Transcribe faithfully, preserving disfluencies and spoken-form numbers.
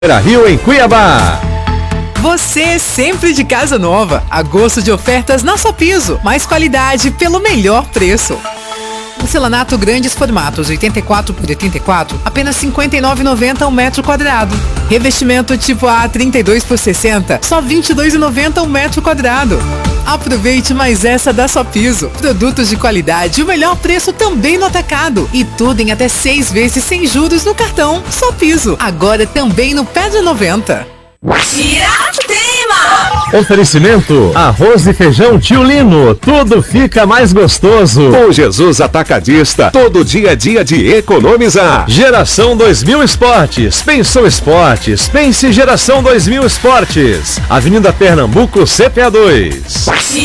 Rio em Cuiabá. Você sempre de casa nova. Agosto de ofertas na Só Piso. Mais qualidade pelo melhor preço. Porcelanato grandes formatos, oitenta e quatro por oitenta e quatro, apenas cinquenta e nove reais e noventa centavos um metro quadrado. Revestimento tipo A, trinta e dois por sessenta, só vinte e dois reais e noventa centavos um metro quadrado. Aproveite mais essa da Só Piso. Produtos de qualidade e o melhor preço também no atacado. E tudo em até seis vezes sem juros no cartão. Só Piso. Agora também no Pedra noventa. Oferecimento: arroz e feijão Tio Lino, tudo fica mais gostoso. Com Jesus Atacadista, todo dia é dia de economizar. Geração dois mil Esportes, pensou esportes, pense Geração dois mil Esportes. Avenida Pernambuco, C P A dois.